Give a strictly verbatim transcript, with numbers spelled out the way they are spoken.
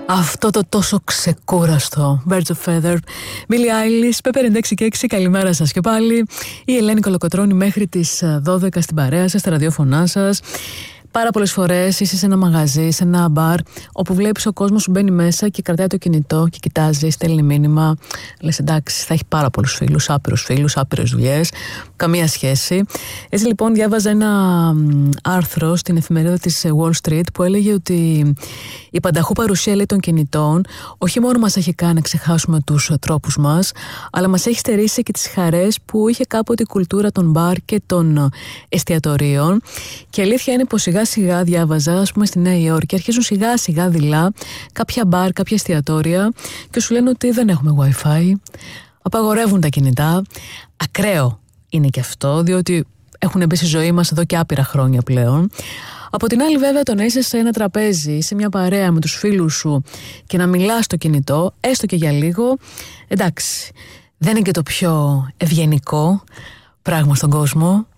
Αυτό το τόσο ξεκούραστο Birds of Feather, Billie Eilish, Pepper ενενήντα έξι και έξι. Καλημέρα σας και πάλι. Η Ελένη Κολοκοτρώνη μέχρι τις δώδεκα στην παρέα σας, στα ραδιόφωνά σας. Πάρα πολλές φορές είσαι σε ένα μαγαζί, σε ένα μπαρ, όπου βλέπεις ο κόσμος σου μπαίνει μέσα και κρατάει το κινητό και κοιτάζει, στέλνει μήνυμα. Λες εντάξει, θα έχει πάρα πολλούς φίλους, άπειρους φίλους, άπειρες δουλειές, καμία σχέση. Έτσι λοιπόν διάβαζα ένα άρθρο στην εφημερίδα της Wall Street που έλεγε ότι η πανταχού παρουσία, λέει, των κινητών όχι μόνο μας έχει κάνει να ξεχάσουμε τους τρόπους μας, αλλά μας έχει στερήσει και τις χαρές που είχε κάποτε η κουλτούρα των μπαρ και των εστιατορίων. Και αλήθεια είναι πως σιγά σιγά, διάβαζα, ας πούμε στη Νέα Υόρκη, αρχίζουν σιγά σιγά δειλά κάποια μπαρ, κάποια εστιατόρια και σου λένε ότι δεν έχουμε Wi-Fi, απαγορεύουν τα κινητά. Ακραίο είναι και αυτό, διότι έχουν μπει στη ζωή μας εδώ και άπειρα χρόνια πλέον. Από την άλλη, βέβαια, το να είσαι σε ένα τραπέζι, σε μια παρέα με τους φίλους σου και να μιλάς στο κινητό, έστω και για λίγο, εντάξει, δεν είναι και το πιο ευγενικό πράγμα στον κόσμο.